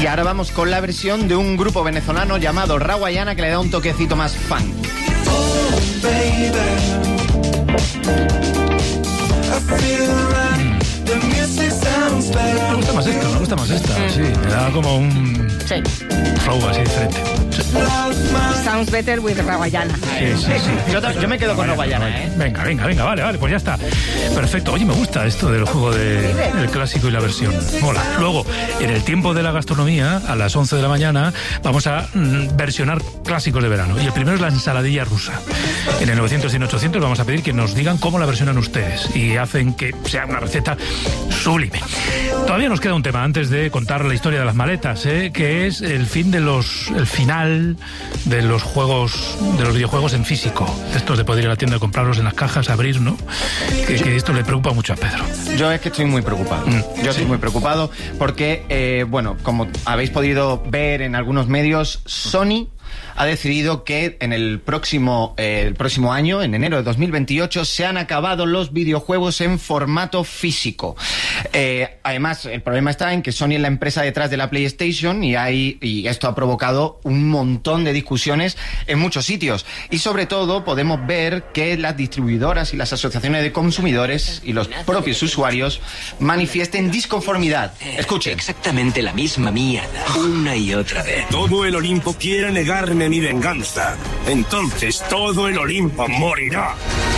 Y ahora vamos con la versión de un grupo venezolano llamado Rawayana, que le da un toquecito más funk. Oh, baby. Me gusta más esta, sí. Me da como un flow así diferente. Sí. Sounds better with Rawayana. Sí. Yo me quedo con Rawayana, ¿eh? Venga, vale, pues ya está. Perfecto. Oye, me gusta esto del juego del clásico y la versión. Mola. Luego, en el tiempo de la gastronomía, a las 11 de la mañana, vamos a versionar clásicos de verano. Y el primero es la ensaladilla rusa. En el 900 y en 800 vamos a pedir que nos digan cómo la versionan ustedes y hacen que sea una receta sublime. Todavía nos queda un tema antes de contar la historia de las maletas, que es el final de los juegos, de los videojuegos en físico. Estos de poder ir a la tienda, comprarlos en las cajas, abrir, ¿no? Que esto le preocupa mucho a Pedro. Yo es que estoy muy preocupado. Estoy muy preocupado porque, como habéis podido ver en algunos medios, Sony ha decidido que en el próximo año, en enero de 2028, se han acabado los videojuegos en formato físico. Además, el problema está en que Sony es la empresa detrás de la PlayStation y esto ha provocado un montón de discusiones en muchos sitios. Y sobre todo podemos ver que las distribuidoras y las asociaciones de consumidores y los propios usuarios manifiesten disconformidad. Escuchen. Exactamente la misma mierda, una y otra vez. Todo el Olimpo quiere negarme mi venganza. Entonces todo el Olimpo morirá.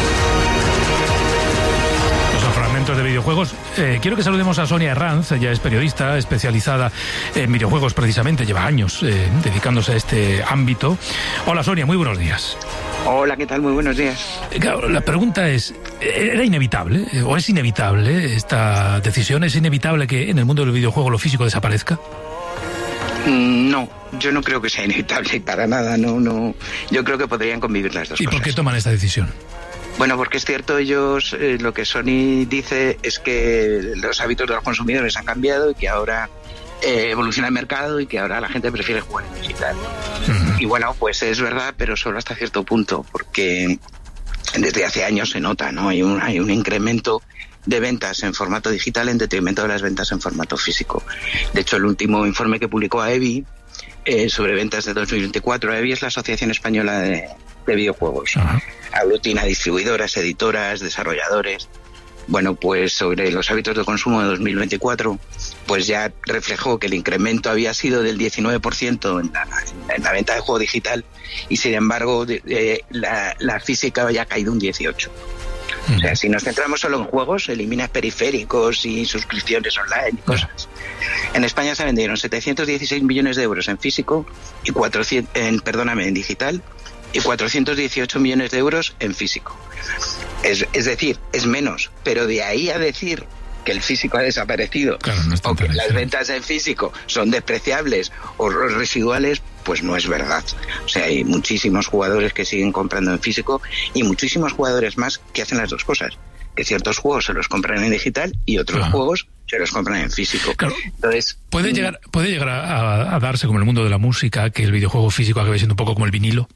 Los fragmentos de videojuegos. Quiero que saludemos a Sonia Herranz. Ella es periodista especializada en videojuegos precisamente. Lleva años dedicándose a este ámbito. Hola Sonia, muy buenos días. Hola, ¿qué tal? Muy buenos días. Claro, la pregunta es, ¿era inevitable o es inevitable esta decisión? ¿Es inevitable que en el mundo del videojuego lo físico desaparezca? No, yo no creo que sea inevitable para nada, no. Yo creo que podrían convivir las dos cosas. ¿Y por qué toman esta decisión? Bueno, porque es cierto, ellos, lo que Sony dice es que los hábitos de los consumidores han cambiado y que ahora evoluciona el mercado y que ahora la gente prefiere jugar en digital. Uh-huh. Y bueno, pues es verdad, pero solo hasta cierto punto, porque desde hace años se nota, ¿no? Hay un incremento de ventas en formato digital en detrimento de las ventas en formato físico. De hecho, el último informe que publicó AEBI sobre ventas de 2024, AEBI es la Asociación Española de Videojuegos. Uh-huh. Aglutina distribuidoras, editoras, desarrolladores. Bueno, pues sobre los hábitos de consumo de 2024, pues ya reflejó que el incremento había sido del 19% en la venta de juego digital y sin embargo la física había caído un 18%. O sea, si nos centramos solo en juegos, eliminas periféricos y suscripciones online y cosas. En España se vendieron 716 millones de euros en físico y en digital y 418 millones de euros en físico. Es decir, es menos, pero de ahí a decir que el físico ha desaparecido, claro, no o que las ventas en físico son despreciables o residuales, pues no es verdad. O sea, hay muchísimos jugadores que siguen comprando en físico y muchísimos jugadores más que hacen las dos cosas. Que ciertos juegos se los compran en digital y otros juegos se los compran en físico. Claro. Entonces, puede llegar a darse, como en el mundo de la música, que el videojuego físico acabe siendo un poco como el vinilo.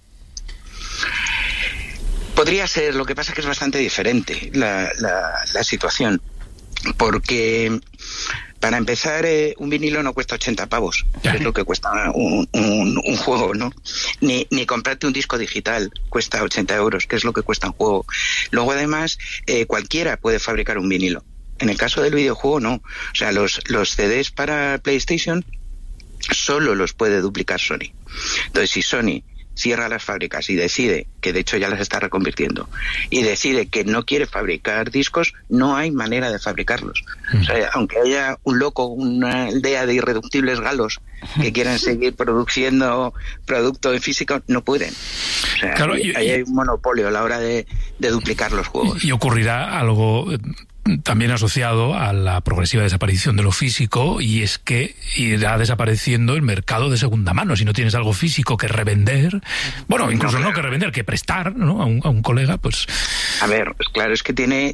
Podría ser, lo que pasa es que es bastante diferente la situación, porque para empezar un vinilo no cuesta 80 pavos, que es lo que cuesta un juego, ¿no? Ni comprarte un disco digital cuesta 80 euros, que es lo que cuesta un juego. Luego además cualquiera puede fabricar un vinilo. En el caso del videojuego no, o sea, los CDs para PlayStation solo los puede duplicar Sony. Entonces si Sony cierra las fábricas y decide, que de hecho ya las está reconvirtiendo, y decide que no quiere fabricar discos, no hay manera de fabricarlos. O sea, aunque haya un loco, una aldea de irreductibles galos que quieran seguir produciendo producto en físico, no pueden. O sea, claro, ahí hay un monopolio a la hora de duplicar los juegos. Y ocurrirá algo también asociado a la progresiva desaparición de lo físico, y es que irá desapareciendo el mercado de segunda mano. Si no tienes algo físico que revender, bueno, incluso no que revender, que prestar, ¿no? a un colega, pues... A ver, pues claro, es que tiene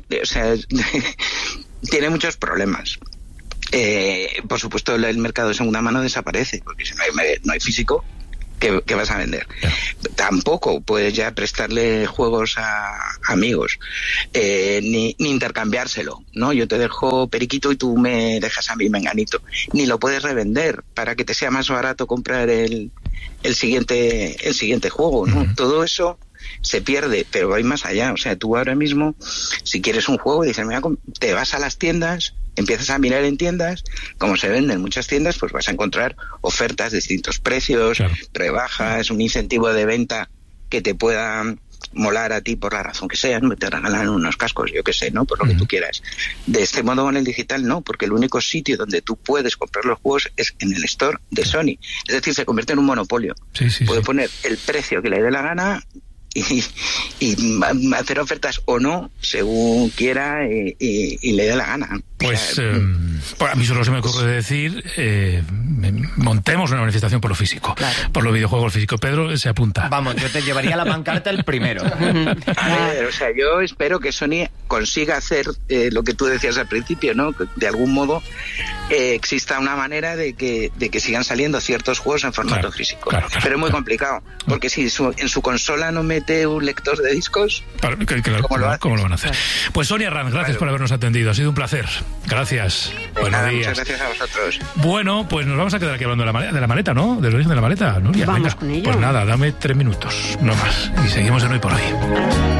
muchos problemas. Por supuesto, el mercado de segunda mano desaparece, porque si no hay físico, que vas a vender. Tampoco puedes ya prestarle juegos a amigos, ni intercambiárselo, ¿no? Yo te dejo periquito y tú me dejas a mí menganito. Ni lo puedes revender para que te sea más barato comprar el siguiente juego, ¿no? Todo eso se pierde, pero hay más allá. O sea, tú ahora mismo, si quieres un juego, dices, mira, te vas a las tiendas, empiezas a mirar en tiendas, como se venden en muchas tiendas, pues vas a encontrar ofertas de distintos precios, claro, rebajas, un incentivo de venta que te pueda molar a ti por la razón que sea, te regalan unos cascos, yo qué sé, ¿no? Por lo que tú quieras. De este modo con el digital no, porque el único sitio donde tú puedes comprar los juegos es en el store de Sony. Es decir, se convierte en un monopolio. Puede poner el precio que le dé la gana y hacer ofertas o no según quiera y le dé la gana. Pues a mí solo se me ocurre decir montemos una manifestación por lo físico, claro, por los videojuegos físicos. Pedro se apunta. Vamos, yo te llevaría la pancarta el primero. A ver, o sea, yo espero que Sony consiga hacer lo que tú decías al principio, ¿no? Que de algún modo exista una manera de que sigan saliendo ciertos juegos en formato físico. Claro. Pero es muy complicado, porque si en su consola no mete un lector de discos, ¿cómo lo van a hacer? Pues Sonia Arranz, gracias por habernos atendido. Ha sido un placer. Gracias. Buenos días. Muchas gracias a vosotros. Bueno, pues nos vamos a quedar aquí hablando de la maleta, ¿no? Del origen de la maleta, Nuria. Vamos con ello. Pues nada, dame 3 minutos, no más. Y seguimos en Hoy por Hoy.